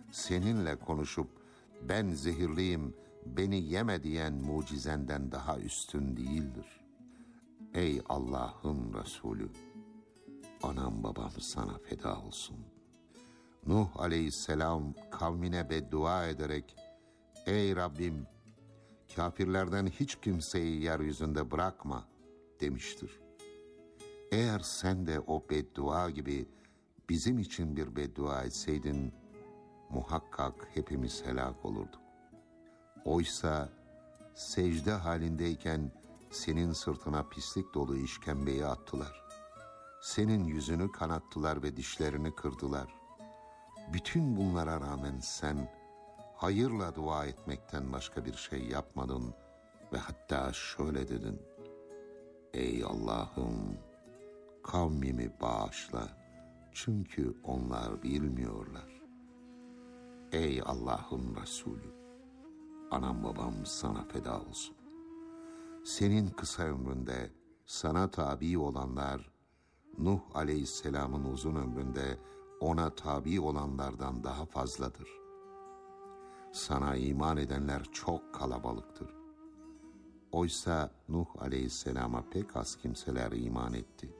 seninle konuşup ben zehirliyim, beni yeme diyen mucizenden daha üstün değildir. Ey Allah'ın Resulü, anam babam sana feda olsun. Nuh aleyhisselam kavmine beddua ederek, ey Rabbim, kafirlerden hiç kimseyi yeryüzünde bırakma demiştir. Eğer sen de o beddua gibi bizim için bir beddua etseydin, muhakkak hepimiz helak olurduk. Oysa secde halindeyken senin sırtına pislik dolu işkembeyi attılar. Senin yüzünü kanattılar ve dişlerini kırdılar. Bütün bunlara rağmen sen hayırla dua etmekten başka bir şey yapmadın ve hatta şöyle dedin: ey Allah'ım, kavmimi bağışla, çünkü onlar bilmiyorlar. Ey Allah'ın Resulü, anam babam sana feda olsun. Senin kısa ömründe sana tabi olanlar, Nuh aleyhisselamın uzun ömründe ona tabi olanlardan daha fazladır. Sana iman edenler çok kalabalıktır. Oysa Nuh aleyhisselama pek az kimseler iman etti.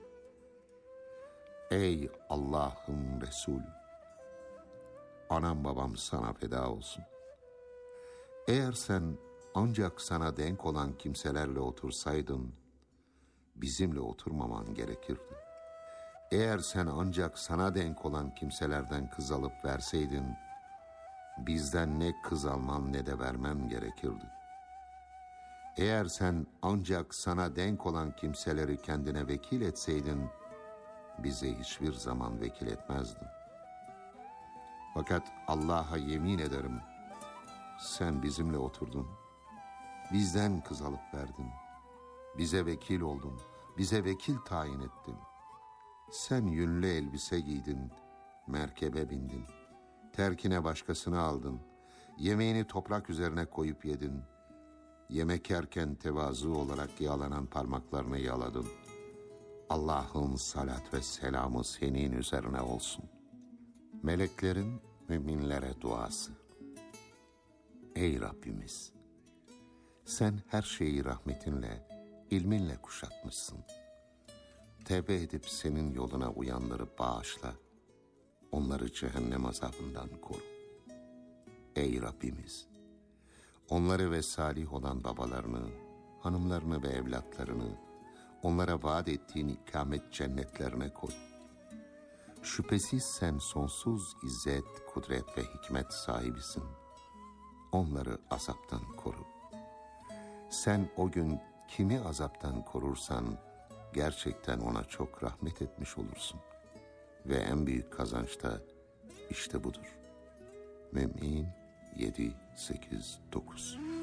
Ey Allah'ın Resulü, anam babam sana feda olsun. Eğer sen ancak sana denk olan kimselerle otursaydın, bizimle oturmaman gerekirdi. Eğer sen ancak sana denk olan kimselerden kız alıp verseydin, bizden ne kız alman ne de vermem gerekirdi. Eğer sen ancak sana denk olan kimseleri kendine vekil etseydin, bize hiçbir zaman vekil etmezdin. Fakat Allah'a yemin ederim, sen bizimle oturdun, bizden kız alıp verdin, bize vekil oldun, bize vekil tayin ettin. Sen yünlü elbise giydin, merkebe bindin, terkine başkasını aldın, yemeğini toprak üzerine koyup yedin, yemek yerken tevazu olarak yalanan parmaklarını yaladın. Allah'ın salat ve selamı senin üzerine olsun. Meleklerin müminlere duası. Ey Rabbimiz, sen her şeyi rahmetinle, ilminle kuşatmışsın. Tevbe edip senin yoluna uyanları bağışla, onları cehennem azabından koru. Ey Rabbimiz, onları ve salih olan babalarını, hanımlarını ve evlatlarını, onlara vaat ettiğin ikamet cennetlerine koy. Şüphesiz sen sonsuz izzet, kudret ve hikmet sahibisin. Onları azaptan koru. Sen o gün kimi azaptan korursan, gerçekten ona çok rahmet etmiş olursun. Ve en büyük kazanç da işte budur. Mü'min 7-8-9